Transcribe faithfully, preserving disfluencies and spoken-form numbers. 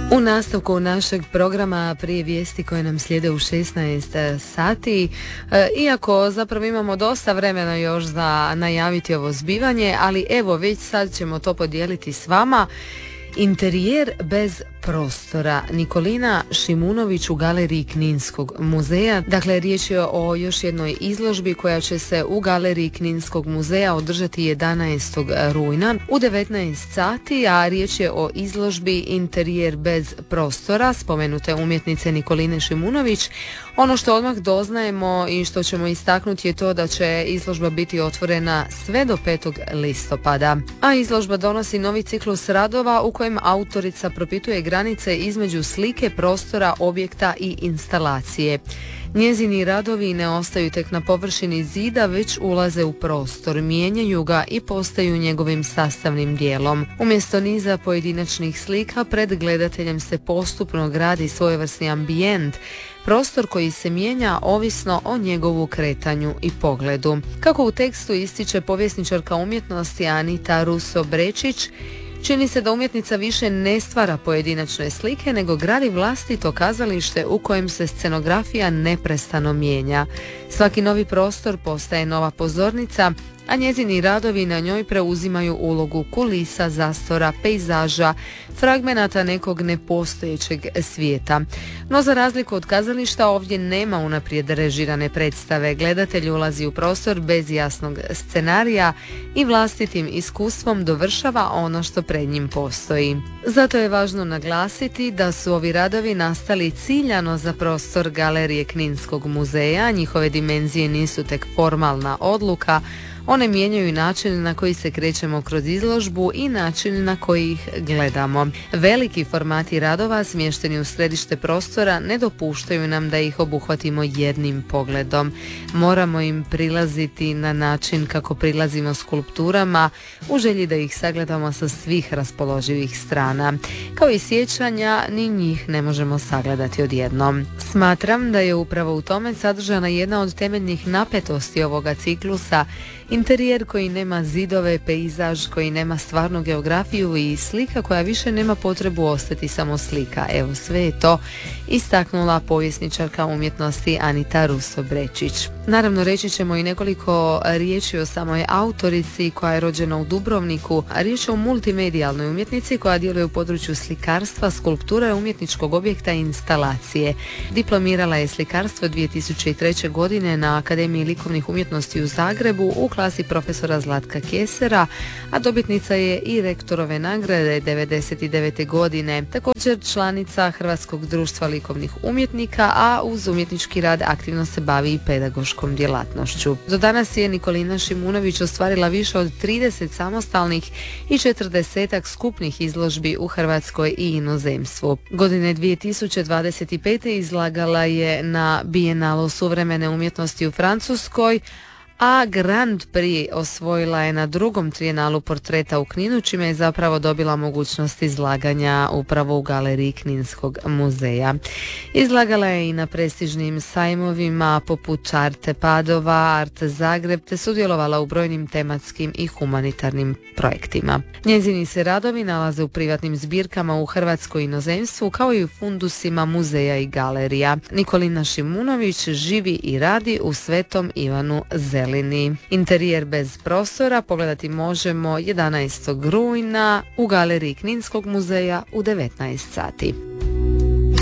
U nastavku našeg programa prije vijesti koje nam slijede u šesnaest sati, e, iako zapravo imamo dosta vremena još za najaviti ovo zbivanje, ali evo već sad ćemo to podijeliti s vama. Interijer bez prostora. Nikolina Šimunović u galeriji Kninskog muzeja. Dakle, riječ je o još jednoj izložbi koja će se u galeriji Kninskog muzeja održati jedanaestog rujna u devetnaest sati, a riječ je o izložbi Interijer bez prostora spomenute umjetnice Nikoline Šimunović. Ono što odmah doznajemo i što ćemo istaknuti je to da će izložba biti otvorena sve do petog listopada. A izložba donosi novi ciklus radova u kojem autorica propituje granice između slike, prostora, objekta i instalacije. Njezini radovi ne ostaju tek na površini zida, već ulaze u prostor, mijenjaju ga i postaju njegovim sastavnim dijelom. Umjesto niza pojedinačnih slika, pred gledateljem se postupno gradi svojevrsni ambijent, prostor koji se mijenja ovisno o njegovu kretanju i pogledu. Kako u tekstu ističe povjesničarka umjetnosti Anita Russo-Brečić, čini se da umjetnica više ne stvara pojedinačne slike, nego gradi vlastito kazalište u kojem se scenografija neprestano mijenja. Svaki novi prostor postaje nova pozornica, a njezini radovi na njoj preuzimaju ulogu kulisa, zastora, pejzaža, fragmenata nekog nepostojećeg svijeta. No za razliku od kazališta ovdje nema unaprijed režirane predstave. Gledatelj ulazi u prostor bez jasnog scenarija i vlastitim iskustvom dovršava ono što pred njim postoji. Zato je važno naglasiti da su ovi radovi nastali ciljano za prostor galerije Kninskog muzeja. Njihove dimenzije nisu tek formalna odluka, one mijenjaju način na koji se krećemo kroz izložbu i način na koji ih gledamo. Veliki formati radova smješteni u središte prostora ne dopuštaju nam da ih obuhvatimo jednim pogledom. Moramo im prilaziti na način kako prilazimo skulpturama, u želji da ih sagledamo sa svih raspoloživih strana. Kao i sjećanja, ni njih ne možemo sagledati odjednom. Smatram da je upravo u tome sadržana jedna od temeljnih napetosti ovoga ciklusa. Interijer koji nema zidove, pejzaž koji nema stvarnu geografiju i slika koja više nema potrebu ostati samo slika. Evo, sve je to istaknula povjesničarka umjetnosti Anita Russo-Brečić. Naravno, reći ćemo i nekoliko riječi o samoj autorici koja je rođena u Dubrovniku. Riječ je o multimedijalnoj umjetnici koja djeluje u području slikarstva, skulpture, umjetničkog objekta i instalacije. Diplomirala je slikarstvo dvije tisuće treće. godine na Akademiji likovnih umjetnosti u Zagrebu u klasi profesora Zlatka Kesera, a dobitnica je i rektorove nagrade devedeset devete. godine. Također članica Hrvatskog društva likovnih umjetnika, a uz umjetnički rad aktivno se bavi i pedagoškom djelatnošću. Do danas je Nikolina Šimunović ostvarila više od trideset samostalnih i četrdesetak skupnih izložbi u Hrvatskoj i inozemstvu. Godine dvije tisuće dvadeset pete. izlagala je na Bijenalu suvremene umjetnosti u Francuskoj, a Grand Prix osvojila je na drugom trijenalu portreta u Kninu, čime je zapravo dobila mogućnost izlaganja upravo u galeriji Kninskog muzeja. Izlagala je i na prestižnim sajmovima poput Arte Padova, Arte Zagreb, te sudjelovala u brojnim tematskim i humanitarnim projektima. Njezini se radovi nalaze u privatnim zbirkama u Hrvatskoj i inozemstvu, kao i u fundusima muzeja i galerija. Nikolina Šimunović živi i radi u Svetom Ivanu Zelini. Interijer bez prostora pogledati možemo jedanaestog rujna u galeriji Kninskog muzeja u devetnaest sati.